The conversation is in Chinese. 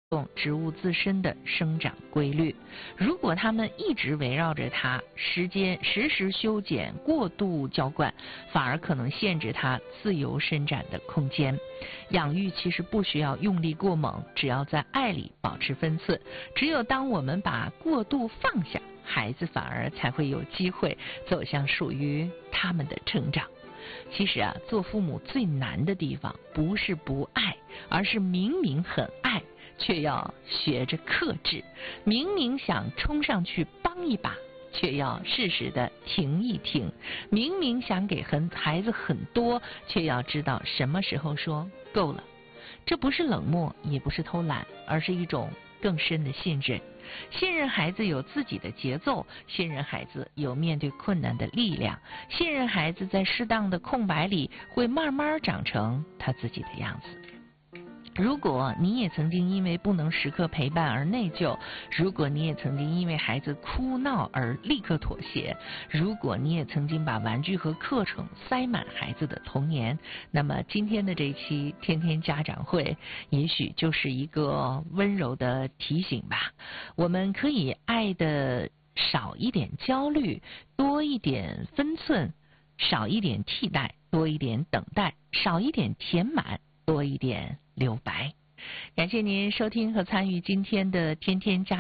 植物自身的生长规律。如果它们一直围绕着它，时时修剪、过度浇灌，反而可能限制它自由伸展的空间。养育其实不需要用力过猛，只要在爱里保持分寸。只有当我们把过度放下，孩子反而才会有机会走向属于他们的成长。其实做父母最难的地方不是不爱，而是明明很爱，却要学着克制；明明想冲上去帮一把，却要适时的停一停；明明想给孩子很多，却要知道什么时候说够了。这不是冷漠，也不是偷懒，而是一种更深的信任。信任孩子有自己的节奏，信任孩子有面对困难的力量，信任孩子在适当的空白里会慢慢长成他自己的样子。如果你也曾经因为不能时刻陪伴而内疚，如果你也曾经因为孩子哭闹而立刻妥协，如果你也曾经把玩具和课程塞满孩子的童年，那么今天的这期天天家长会也许就是一个温柔的提醒吧。我们可以爱的少一点焦虑，多一点分寸，少一点替代，多一点等待，少一点填满，多一点留白。感谢您收听和参与今天的天天家